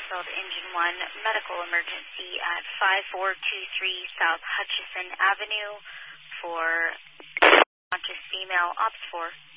Battlefield Engine 1 medical emergency at 5423 South Hutchison Avenue for conscious female Ops 4.